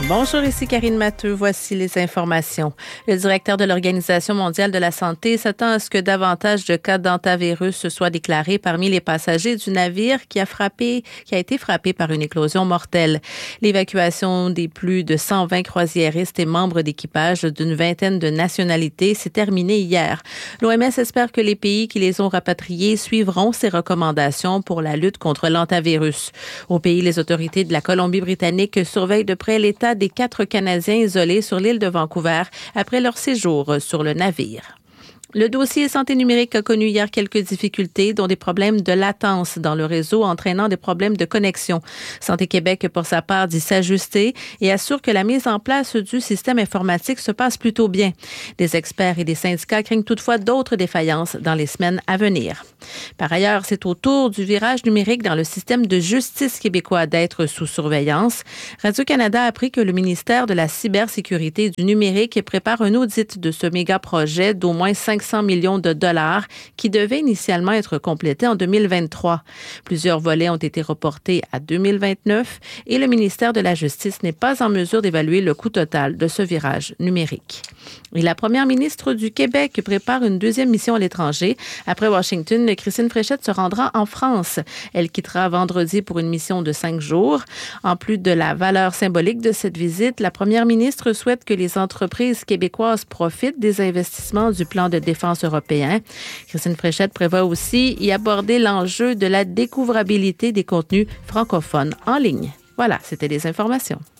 Bonjour, ici Karine Matteux. Voici les informations. Le directeur de l'Organisation mondiale de la santé s'attend à ce que davantage de cas d'hantavirus soient déclarés parmi les passagers du navire qui a été frappé par une éclosion mortelle. L'évacuation des plus de 120 croisiéristes et membres d'équipage d'une vingtaine de nationalités s'est terminée hier. L'OMS espère que les pays qui les ont rapatriés suivront ces recommandations pour la lutte contre l'hantavirus. Au pays, les autorités de la Colombie-Britannique surveillent de près l'état des 4 Canadiens isolés sur l'île de Vancouver après leur séjour sur le navire. Le dossier santé numérique a connu hier quelques difficultés, dont des problèmes de latence dans le réseau entraînant des problèmes de connexion. Santé Québec, pour sa part, dit s'ajuster et assure que la mise en place du système informatique se passe plutôt bien. Des experts et des syndicats craignent toutefois d'autres défaillances dans les semaines à venir. Par ailleurs, c'est au tour du virage numérique dans le système de justice québécois d'être sous surveillance. Radio-Canada a appris que le ministère de la cybersécurité et du numérique prépare un audit de ce méga-projet d'au moins 500 millions de dollars qui devait initialement être complété en 2023. Plusieurs volets ont été reportés à 2029 et le ministère de la Justice n'est pas en mesure d'évaluer le coût total de ce virage numérique. Et la première ministre du Québec prépare une deuxième mission à l'étranger. Après Washington, Christine Fréchette se rendra en France. Elle quittera vendredi pour une mission de 5 jours. En plus de la valeur symbolique de cette visite, la première ministre souhaite que les entreprises québécoises profitent des investissements du plan de défense européen. Christine Fréchette prévoit aussi y aborder l'enjeu de la découvrabilité des contenus francophones en ligne. Voilà, c'était les informations.